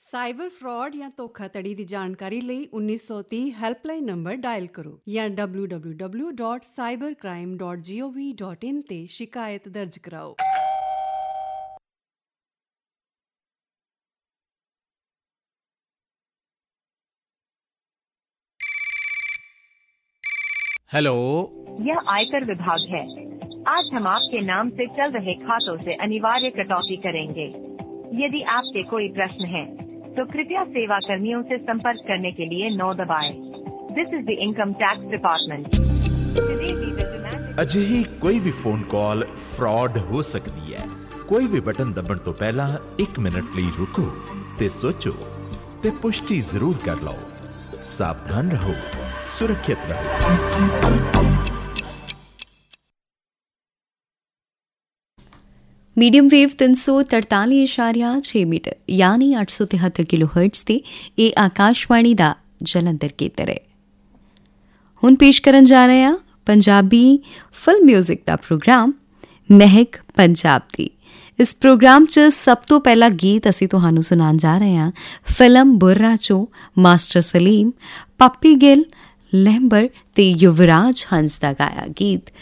Cyber fraud ਜਾਂ ਧੋਖਾਧੜੀ ਦੀ ਜਾਣਕਾਰੀ ਲਈ 1930 ਹੈਲਪਲਾਈਨ ਨੰਬਰ ਡਾਇਲ ਕਰੋ ਜਾਂ www.cybercrime.gov.in ਤੇ ਸ਼ਿਕਾਇਤ ਦਰਜ ਕਰਾਓ। हेलो, यह आयकर विभाग है। आज हम आपके नाम से चल रहे खातों से अनिवार्य कटौती करेंगे। यदि आपके कोई प्रश्न है तो कृपया सेवा कर्मियों से संपर्क करने के लिए 9 दबाएं। This is the income tax department. ਅਜਿਹੀ ਕੋਈ ਵੀ ਫੋਨ ਕਾਲ ਫਰਾਡ ਹੋ ਸਕਦੀ ਹੈ। ਕੋਈ ਵੀ ਬਟਨ ਦਬਣ ਤੋਂ ਪਹਿਲਾਂ 1 ਮਿੰਟ ਲਈ ਰੁਕੋ ਤੇ ਸੋਚੋ ਤੇ ਪੁਸ਼ਟੀ ਜ਼ਰੂਰ ਕਰ ਲਓ। ਸਾਵਧਾਨ ਰਹੋ, ਸੁਰੱਖਿਅਤ ਰਹੋ। ਮੀਡੀਅਮ ਵੇਵ 343.6 ਮੀਟਰ ਯਾਨੀ 873 ਕਿਲੋ ਹਰਟਜ਼ ਤੇ ਇਹ ਆਕਾਸ਼ਵਾਣੀ ਦਾ ਜਲੰਧਰ ਕੇਂਦਰ ਹੈ। ਹੁਣ ਪੇਸ਼ ਕਰਨ ਜਾ ਰਹੇ ਹਾਂ ਪੰਜਾਬੀ ਫਿਲਮ ਮਿਊਜ਼ਿਕ ਦਾ ਪ੍ਰੋਗਰਾਮ ਮਹਿਕ ਪੰਜਾਬ ਦੀ। ਇਸ ਪ੍ਰੋਗਰਾਮ 'ਚ ਸਭ ਤੋਂ ਪਹਿਲਾ ਗੀਤ ਅਸੀਂ ਤੁਹਾਨੂੰ ਸੁਣਾਉਣ ਜਾ ਰਹੇ ਹਾਂ ਫਿਲਮ ਬੁਰਰਾ 'ਚੋਂ ਮਾਸਟਰ ਸਲੀਮ, ਪੱਪੀ ਗਿੱਲ, ਲੈਂਬਰ ਤੇ ਯੁਵਰਾਜ ਹੰਸ ਦਾ ਗਾਇਆ ਗੀਤ